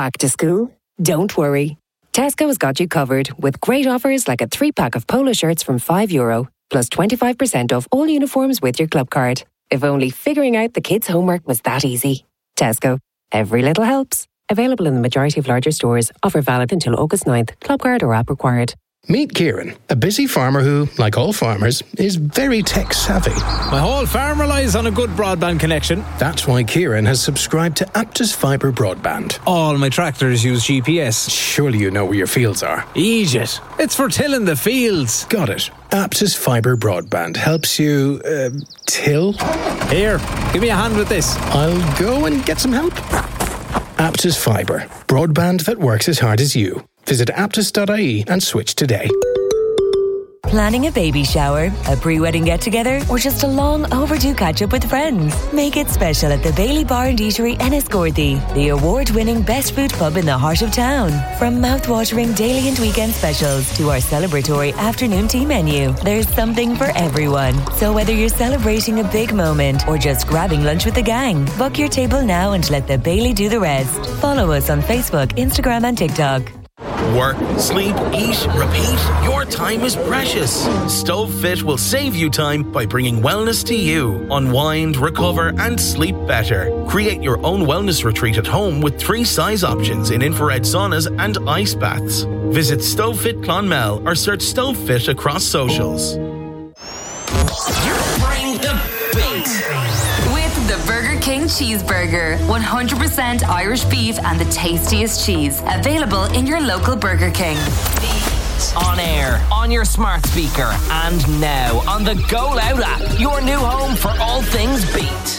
Back to school? Don't worry. Tesco's got you covered with great offers like a 3-pack of polo shirts from €5, plus 25% off all uniforms with your club card. If only figuring out the kids' homework was that easy. Tesco. Every little helps. Available in the majority of larger stores. Offer valid until August 9th. Club card or app required. Meet Kieran, a busy farmer who, like all farmers, is very tech-savvy. My whole farm relies on a good broadband connection. That's why Kieran has subscribed to Aptus Fibre Broadband. All my tractors use GPS. Surely you know where your fields are. Egypt. It's for tilling the fields. Got it. Aptus Fibre Broadband helps you, till? Here, give me a hand with this. I'll go and get some help. Aptus Fibre. Broadband that works as hard as you. Visit aptus.ie and switch today. Planning a baby shower, a pre-wedding get-together, or just a long overdue catch-up with friends? Make it special at the Bailey Bar and Eatery in Enniscorthy, the award-winning best food pub in the heart of town. From mouth-watering daily and weekend specials to our celebratory afternoon tea menu, there's something for everyone. So whether you're celebrating a big moment or just grabbing lunch with the gang, book your table now and let the Bailey do the rest. Follow us on Facebook, Instagram and TikTok. Work, sleep, eat, repeat. Your time is precious. StoveFit will save you time by bringing wellness to you. Unwind, recover and sleep better. Create your own wellness retreat at home with 3 size options in infrared saunas and ice baths. Visit StoveFit Clonmel or search StoveFit across socials. Bring the beat. The Burger King Cheeseburger. 100% Irish beef and the tastiest cheese. Available in your local Burger King. On air, on your smart speaker, and now on the Go Loud app. Your new home for all things beat.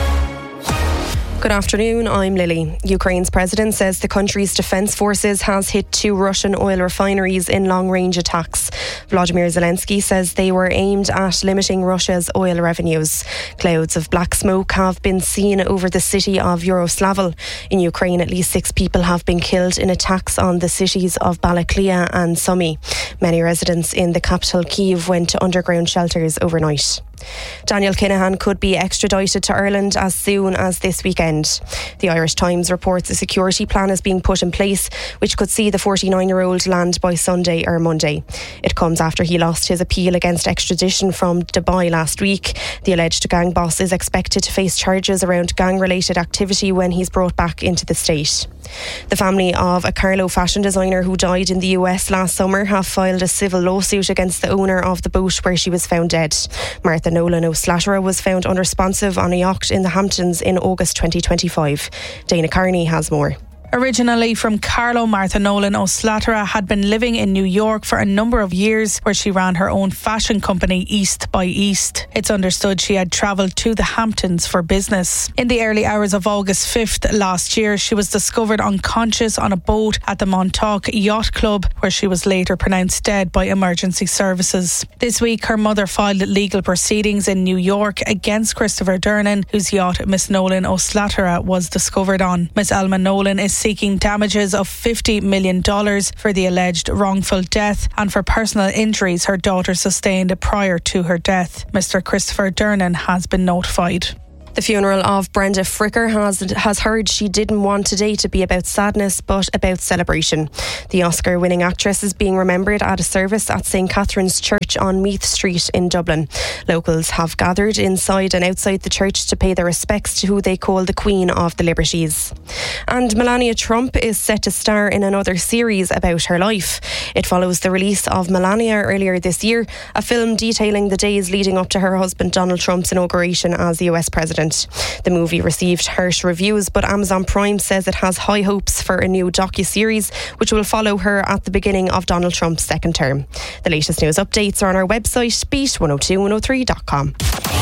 Good afternoon, I'm Lily. Ukraine's president says the country's defence forces has hit 2 Russian oil refineries in long-range attacks. Vladimir Zelensky says they were aimed at limiting Russia's oil revenues. Clouds of black smoke have been seen over the city of Yaroslavl. In Ukraine, at least 6 people have been killed in attacks on the cities of Balaklia and Sumy. Many residents in the capital Kyiv went to underground shelters overnight. Daniel Kinahan could be extradited to Ireland as soon as this weekend. The Irish Times reports a security plan is being put in place which could see the 49-year-old land by Sunday or Monday. It comes after he lost his appeal against extradition from Dubai last week. The alleged gang boss is expected to face charges around gang-related activity when he's brought back into the state. The family of a Carlo fashion designer who died in the US last summer have filed a civil lawsuit against the owner of the boat where she was found dead. Martha Nolan O'Slattery was found unresponsive on a yacht in the Hamptons in August 2025. Dana Carney has more. Originally from Carlo, Martha Nolan O'Slattery had been living in New York for a number of years where she ran her own fashion company East by East. It's understood she had travelled to the Hamptons for business. In the early hours of August 5th last year, she was discovered unconscious on a boat at the Montauk Yacht Club where she was later pronounced dead by emergency services. This week her mother filed legal proceedings in New York against Christopher Dernan, whose yacht Miss Nolan O'Slattery was discovered on. Miss Elma Nolan is seeking damages of $50 million for the alleged wrongful death and for personal injuries her daughter sustained prior to her death. Mr. Christopher Dernan has been notified. The funeral of Brenda Fricker has heard she didn't want today to be about sadness but about celebration. The Oscar-winning actress is being remembered at a service at St. Catherine's Church on Meath Street in Dublin. Locals have gathered inside and outside the church to pay their respects to who they call the Queen of the Liberties. And Melania Trump is set to star in another series about her life. It follows the release of Melania earlier this year, a film detailing the days leading up to her husband Donald Trump's inauguration as the US president. The movie received harsh reviews, but Amazon Prime says it has high hopes for a new docu-series which will follow her at the beginning of Donald Trump's second term. The latest news updates are on our website, beat102103.com.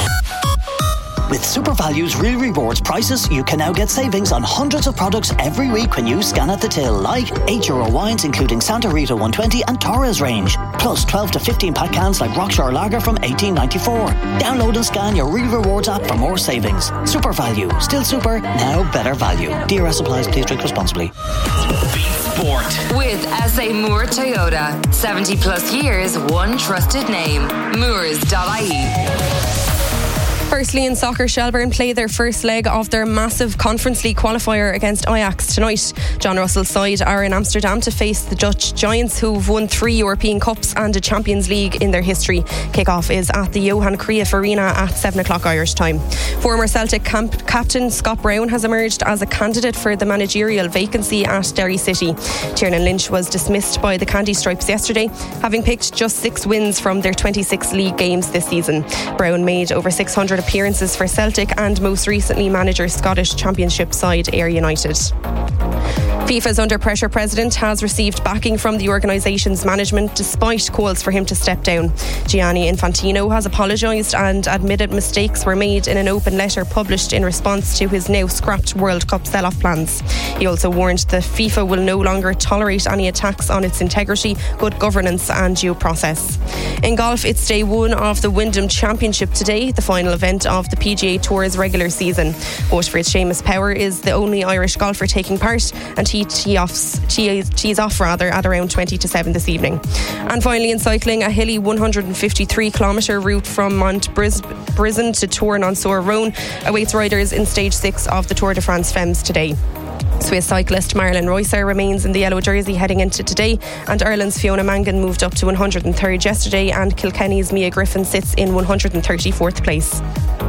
With SuperValue's Real Rewards prices, you can now get savings on hundreds of products every week when you scan at the till, like €8 wines including Santa Rita 120 and Torres range, plus 12 to 15 pack cans like Rockshore Lager from $18.94. Download and scan your Real Rewards app for more savings. SuperValue, still super, now better value. DRS applies, please drink responsibly. Beat Sport with SA Moore Toyota. 70 plus years, one trusted name. Moores.ie. Firstly, in soccer, Shelbourne play their first leg of their massive Conference League qualifier against Ajax tonight. John Russell's side are in Amsterdam to face the Dutch Giants, who've won 3 European Cups and a Champions League in their history. Kick-off is at the Johan Cruyff Arena at 7 o'clock Irish time. Former Celtic captain Scott Brown has emerged as a candidate for the managerial vacancy at Derry City. Tiernan Lynch was dismissed by the Candy Stripes yesterday, having picked just 6 wins from their 26 league games this season. Brown made over 600 appearances for Celtic and most recently managed Scottish Championship side Ayr United. FIFA's under pressure president has received backing from the organisation's management despite calls for him to step down. Gianni Infantino has apologised and admitted mistakes were made in an open letter published in response to his now scrapped World Cup sell-off plans. He also warned that FIFA will no longer tolerate any attacks on its integrity, good governance and due process. In golf, it's day 1 of the Wyndham Championship today, the final event of the PGA Tour's regular season. Washford's Seamus Power is the only Irish golfer taking part, and he tees off at around 20 to 7 this evening. And finally, in cycling, a hilly 153-kilometre route from Mont Brison to Tournon-sur-Rhône awaits riders in stage 6 of the Tour de France Femmes today. Swiss cyclist Marlon Reusser remains in the yellow jersey heading into today, and Ireland's Fiona Mangan moved up to 103rd yesterday, and Kilkenny's Mia Griffin sits in 134th place.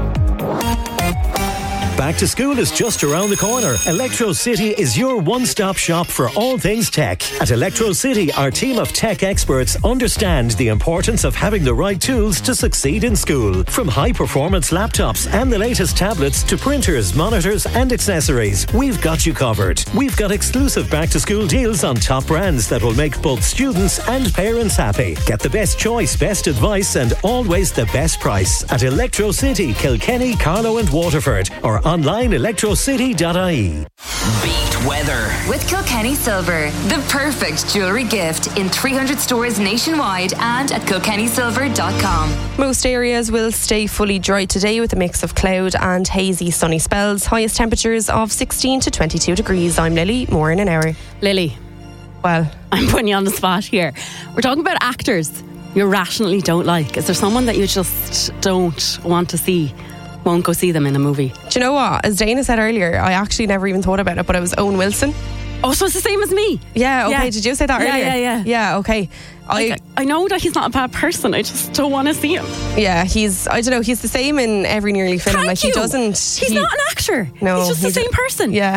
Back to school is just around the corner. Electro City is your one-stop shop for all things tech. At Electro City, our team of tech experts understand the importance of having the right tools to succeed in school. From high-performance laptops and the latest tablets to printers, monitors and accessories, we've got you covered. We've got exclusive back-to-school deals on top brands that will make both students and parents happy. Get the best choice, best advice and always the best price at Electro City, Kilkenny, Carlow and Waterford, or online electrocity.ie. Beat weather with Kilkenny Silver, the perfect jewellery gift in 300 stores nationwide and at kilkennysilver.com. Most areas will stay fully dry today with a mix of cloud and hazy sunny spells. Highest temperatures of 16 to 22 degrees. I'm Lily, more in an hour. Lily, well, I'm putting you on the spot here. We're talking about actors you rationally don't like. Is there someone that you just don't want to see? Won't go see them in a movie? Do you know what? As Dana said earlier, I actually never even thought about it, but it was Owen Wilson. Oh, so it's the same as me? Yeah, okay. Yeah. Did you say that earlier? Yeah, okay. I know that he's not a bad person. I just don't want to see him. Yeah, I don't know, he's the same in every nearly film. Thank like you. He's not an actor. No. He's just the same person. Yeah,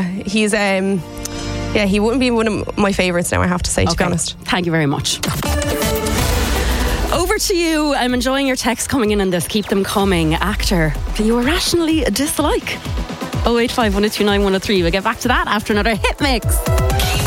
he wouldn't be one of my favourites now, I have to say, to be honest. Thank you very much. Over to you. I'm enjoying your texts coming in on this. Keep them coming. Actor that you irrationally dislike. 085 1029 103. We'll get back to that after another hit mix.